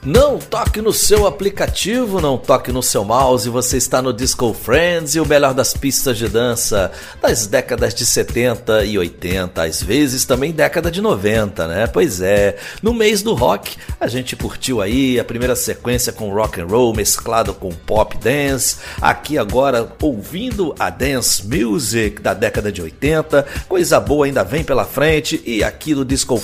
Não toque no seu aplicativo, não toque no seu mouse, você está no Disco Friends e o melhor das pistas de dança das décadas de 70 e 80, às vezes também década de 90, né? Pois é, no mês do rock a gente curtiu aí a primeira sequência com rock and roll mesclado com pop dance, aqui agora ouvindo a dance music da década de 80, coisa boa ainda vem pela frente e aqui no Disco